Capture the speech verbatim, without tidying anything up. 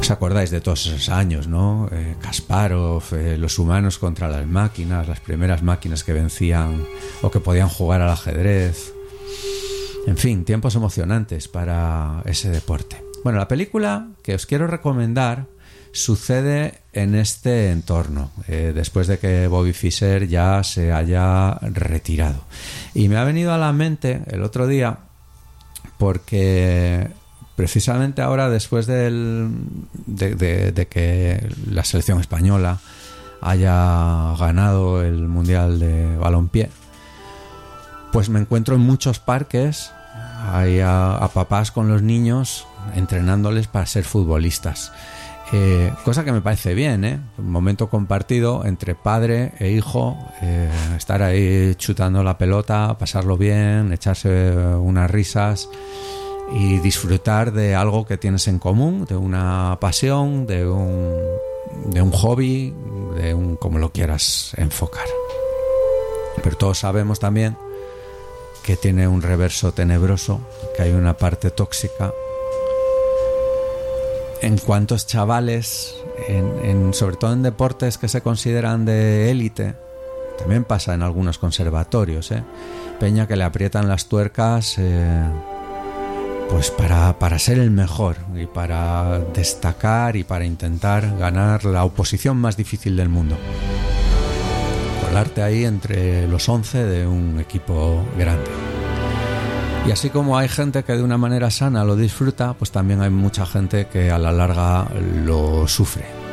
¿Os acordáis de todos esos años, no? Eh, Kasparov, eh, los humanos contra las máquinas, las primeras máquinas que vencían o que podían jugar al ajedrez. En fin, tiempos emocionantes para ese deporte. Bueno, la película que os quiero recomendar sucede en este entorno, eh, después de que Bobby Fischer ya se haya retirado. Y me ha venido a la mente el otro día porque precisamente ahora, después del, de, de, de que la selección española haya ganado el Mundial de Balompié, pues me encuentro en muchos parques ahí a, a papás con los niños entrenándoles para ser futbolistas. Eh, cosa que me parece bien, ¿eh? Un momento compartido entre padre e hijo, eh, estar ahí chutando la pelota, pasarlo bien, echarse unas risas y disfrutar de algo que tienes en común, de una pasión, de un, de un hobby, de un como lo quieras enfocar. Pero todos sabemos también que tiene un reverso tenebroso, que hay una parte tóxica. En cuantos chavales, en, en, sobre todo en deportes que se consideran de élite, también pasa en algunos conservatorios, ¿eh? Peña que le aprietan las tuercas eh, pues para, para ser el mejor y para destacar y para intentar ganar la oposición más difícil del mundo. Colarte ahí entre los once de un equipo grande. Y así como hay gente que de una manera sana lo disfruta, pues también hay mucha gente que a la larga lo sufre.